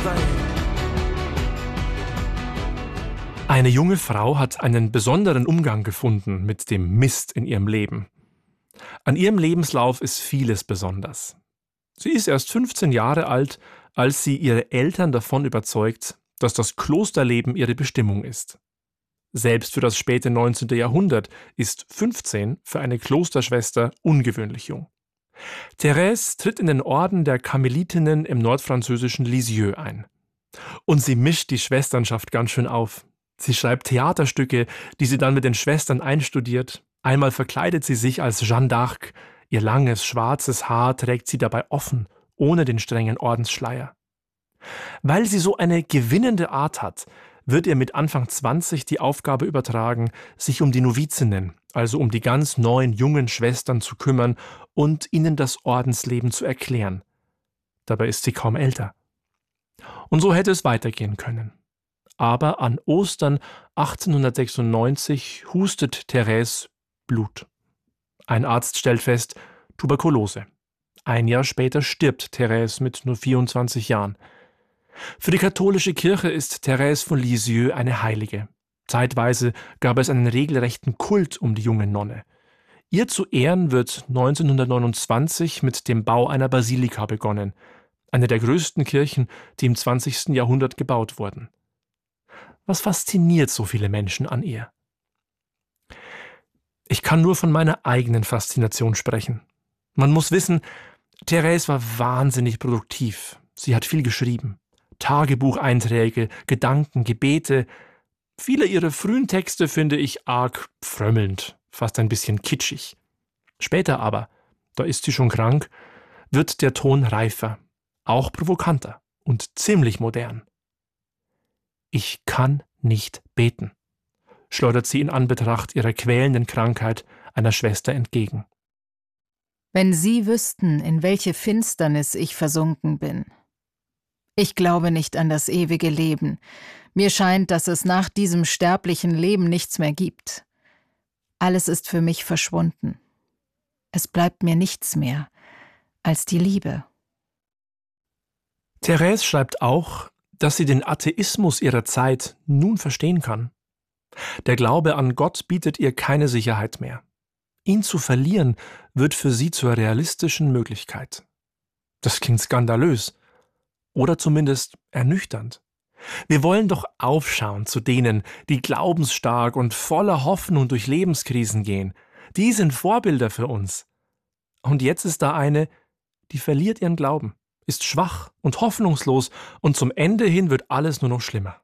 Eine junge Frau hat einen besonderen Umgang gefunden mit dem Mist in ihrem Leben. An ihrem Lebenslauf ist vieles besonders. Sie ist erst 15 Jahre alt, als sie ihre Eltern davon überzeugt, dass das Klosterleben ihre Bestimmung ist. Selbst für das späte 19. Jahrhundert ist 15 für eine Klosterschwester ungewöhnlich jung. Thérèse tritt in den Orden der Karmelitinnen im nordfranzösischen Lisieux ein. Und sie mischt die Schwesternschaft ganz schön auf. Sie schreibt Theaterstücke, die sie dann mit den Schwestern einstudiert. Einmal verkleidet sie sich als Jeanne d'Arc. Ihr langes, schwarzes Haar trägt sie dabei offen, ohne den strengen Ordensschleier. Weil sie so eine gewinnende Art hat, wird ihr mit Anfang 20 die Aufgabe übertragen, sich um die Novizinnen, also um die ganz neuen jungen Schwestern zu kümmern und ihnen das Ordensleben zu erklären. Dabei ist sie kaum älter. Und so hätte es weitergehen können. Aber an Ostern 1896 hustet Thérèse Blut. Ein Arzt stellt fest, Tuberkulose. Ein Jahr später stirbt Thérèse mit nur 24 Jahren. Für die katholische Kirche ist Thérèse von Lisieux eine Heilige. Zeitweise gab es einen regelrechten Kult um die junge Nonne. Ihr zu Ehren wird 1929 mit dem Bau einer Basilika begonnen, eine der größten Kirchen, die im 20. Jahrhundert gebaut wurden. Was fasziniert so viele Menschen an ihr? Ich kann nur von meiner eigenen Faszination sprechen. Man muss wissen, Thérèse war wahnsinnig produktiv. Sie hat viel geschrieben. Tagebucheinträge, Gedanken, Gebete. Viele ihrer frühen Texte finde ich arg frömmelnd, fast ein bisschen kitschig. Später aber, da ist sie schon krank, wird der Ton reifer, auch provokanter und ziemlich modern. Ich kann nicht beten, schleudert sie in Anbetracht ihrer quälenden Krankheit einer Schwester entgegen. Wenn Sie wüssten, in welche Finsternis ich versunken bin. Ich glaube nicht an das ewige Leben. Mir scheint, dass es nach diesem sterblichen Leben nichts mehr gibt. Alles ist für mich verschwunden. Es bleibt mir nichts mehr als die Liebe. Thérèse schreibt auch, dass sie den Atheismus ihrer Zeit nun verstehen kann. Der Glaube an Gott bietet ihr keine Sicherheit mehr. Ihn zu verlieren wird für sie zur realistischen Möglichkeit. Das klingt skandalös oder zumindest ernüchternd. Wir wollen doch aufschauen zu denen, die glaubensstark und voller Hoffnung durch Lebenskrisen gehen. Die sind Vorbilder für uns. Und jetzt ist da eine, die verliert ihren Glauben, ist schwach und hoffnungslos und zum Ende hin wird alles nur noch schlimmer.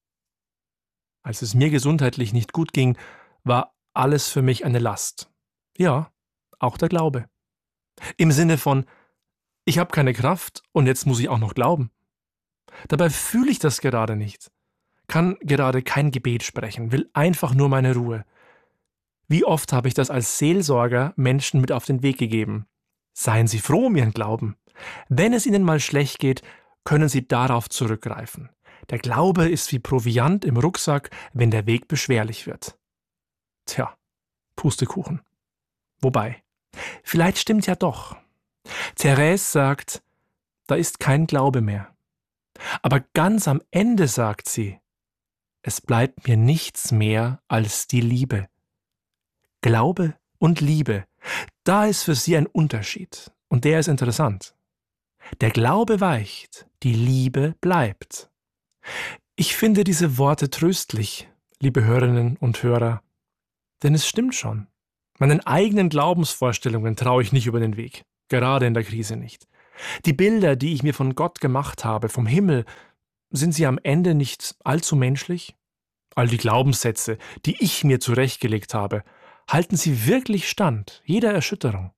Als es mir gesundheitlich nicht gut ging, war alles für mich eine Last. Ja, auch der Glaube. Im Sinne von, ich habe keine Kraft und jetzt muss ich auch noch glauben. Dabei fühle ich das gerade nicht, kann gerade kein Gebet sprechen, will einfach nur meine Ruhe. Wie oft habe ich das als Seelsorger Menschen mit auf den Weg gegeben? Seien Sie froh um Ihren Glauben. Wenn es Ihnen mal schlecht geht, können Sie darauf zurückgreifen. Der Glaube ist wie Proviant im Rucksack, wenn der Weg beschwerlich wird. Tja, Pustekuchen. Wobei, vielleicht stimmt ja doch. Thérèse sagt, da ist kein Glaube mehr. Aber ganz am Ende sagt sie, es bleibt mir nichts mehr als die Liebe. Glaube und Liebe, da ist für sie ein Unterschied. Und der ist interessant. Der Glaube weicht, die Liebe bleibt. Ich finde diese Worte tröstlich, liebe Hörerinnen und Hörer. Denn es stimmt schon. Meinen eigenen Glaubensvorstellungen traue ich nicht über den Weg. Gerade in der Krise nicht. Die Bilder, die ich mir von Gott gemacht habe, vom Himmel, sind sie am Ende nicht allzu menschlich? All die Glaubenssätze, die ich mir zurechtgelegt habe, halten sie wirklich stand, jeder Erschütterung?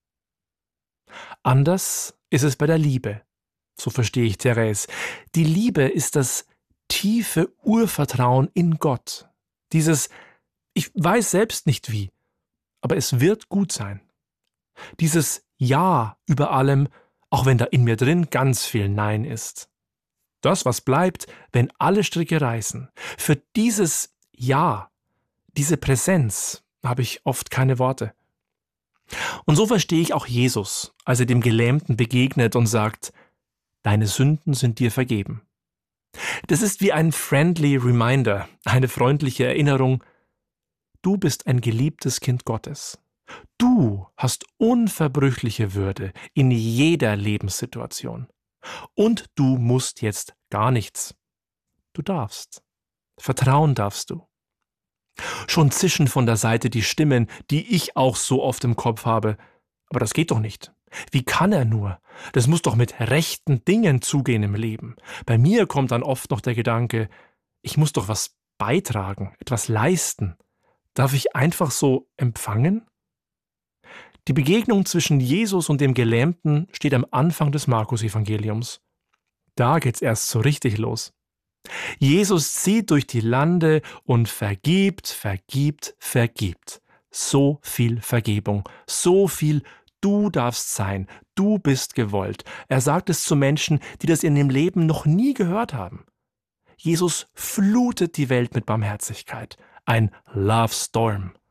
Anders ist es bei der Liebe. So verstehe ich Thérèse. Die Liebe ist das tiefe Urvertrauen in Gott. Dieses, ich weiß selbst nicht wie, aber es wird gut sein. Dieses Ja über allem, auch wenn da in mir drin ganz viel Nein ist. Das, was bleibt, wenn alle Stricke reißen. Für dieses Ja, diese Präsenz habe ich oft keine Worte. Und so verstehe ich auch Jesus, als er dem Gelähmten begegnet und sagt, deine Sünden sind dir vergeben. Das ist wie ein friendly reminder, eine freundliche Erinnerung. Du bist ein geliebtes Kind Gottes. Du hast unverbrüchliche Würde in jeder Lebenssituation. Und du musst jetzt gar nichts. Du darfst. Vertrauen darfst du. Schon zischen von der Seite die Stimmen, die ich auch so oft im Kopf habe. Aber das geht doch nicht. Wie kann er nur? Das muss doch mit rechten Dingen zugehen im Leben. Bei mir kommt dann oft noch der Gedanke, ich muss doch was beitragen, etwas leisten. Darf ich einfach so empfangen? Die Begegnung zwischen Jesus und dem Gelähmten steht am Anfang des Markus-Evangeliums. Da geht's erst so richtig los. Jesus zieht durch die Lande und vergibt, vergibt, vergibt. So viel Vergebung, so viel du darfst sein, du bist gewollt. Er sagt es zu Menschen, die das in ihrem Leben noch nie gehört haben. Jesus flutet die Welt mit Barmherzigkeit. Ein Love Storm.